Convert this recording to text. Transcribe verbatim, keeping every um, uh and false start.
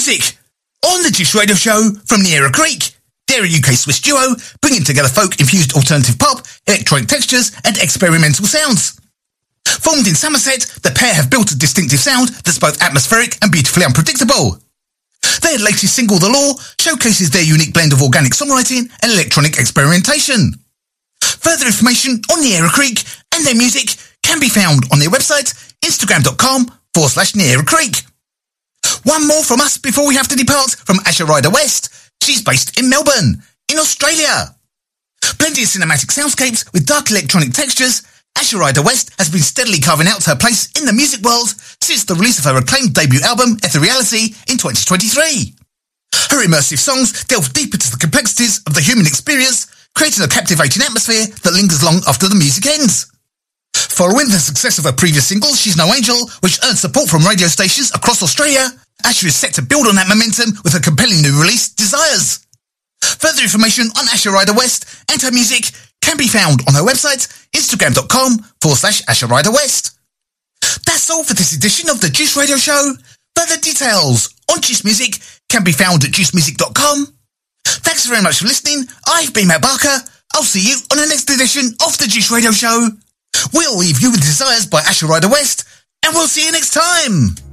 music on the Juice Radio Show from Neera Creek. They're a U K-Swiss duo, bringing together folk-infused alternative pop, electronic textures and experimental sounds. Formed in Somerset, the pair have built a distinctive sound that's both atmospheric and beautifully unpredictable. Their latest single, The Law, showcases their unique blend of organic songwriting and electronic experimentation. Further information on Neera Creek and their music can be found on their website, instagram.com forward slash Neera Creek. One more from us before we have to depart from Asher Ryder West. She's based in Melbourne, in Australia. Blending cinematic soundscapes with dark electronic textures, Asher Ryder West has been steadily carving out her place in the music world since the release of her acclaimed debut album, Ethereality, in twenty twenty-three. Her immersive songs delve deep into the complexities of the human experience, creating a captivating atmosphere that lingers long after the music ends. Following the success of her previous single, She's No Angel, which earned support from radio stations across Australia, Asher is set to build on that momentum with her compelling new release, Desires. Further information on Asher Ryder West and her music can be found on her website, instagram.com forward slash Asher Ryder West. That's all for this edition of the Juice Radio Show. Further details on Juice Music can be found at juice music dot com. Thanks very much for listening. I've been Matt Barker. I'll see you on the next edition of the Juice Radio Show. We'll leave you with Desires by Asher Ryder West, and we'll see you next time.